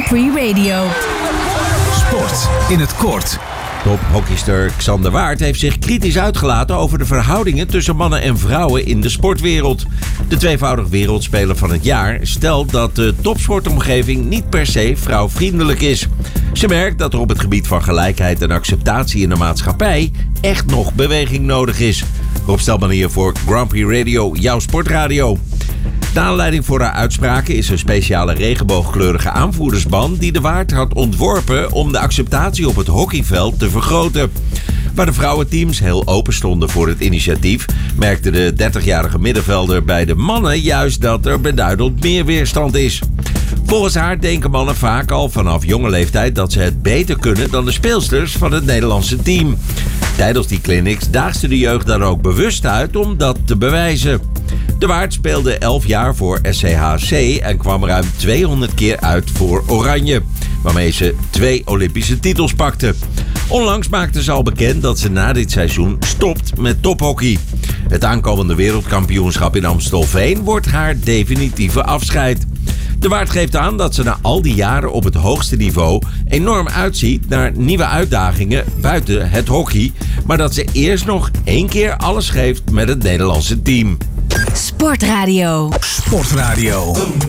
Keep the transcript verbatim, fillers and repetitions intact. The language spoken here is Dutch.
Free Radio. Sport in het kort. Tophockeyster Xander Waard heeft zich kritisch uitgelaten over de verhoudingen tussen mannen en vrouwen in de sportwereld. De tweevoudig wereldspeler van het jaar stelt dat de topsportomgeving niet per se vrouwvriendelijk is. Ze merkt dat er op het gebied van gelijkheid en acceptatie in de maatschappij echt nog beweging nodig is. Rob Stelman hier voor Grand Prix Radio, jouw sportradio. De aanleiding voor haar uitspraken is een speciale regenboogkleurige aanvoerdersband die de Waard had ontworpen om de acceptatie op het hockeyveld te vergroten. Waar de vrouwenteams heel open stonden voor het initiatief, merkte de dertigjarige middenvelder bij de mannen juist dat er beduidend meer weerstand is. Volgens haar denken mannen vaak al vanaf jonge leeftijd dat ze het beter kunnen dan de speelsters van het Nederlandse team. Tijdens die clinics daagde de jeugd dan ook bewust uit om dat te bewijzen. De Waard speelde elf jaar voor S C H C en kwam ruim tweehonderd keer uit voor Oranje, waarmee ze twee Olympische titels pakte. Onlangs maakte ze al bekend dat ze na dit seizoen stopt met tophockey. Het aankomende wereldkampioenschap in Amstelveen wordt haar definitieve afscheid. De Waard geeft aan dat ze na al die jaren op het hoogste niveau enorm uitziet naar nieuwe uitdagingen buiten het hockey, maar dat ze eerst nog één keer alles geeft met het Nederlandse team. Sportradio. Sportradio.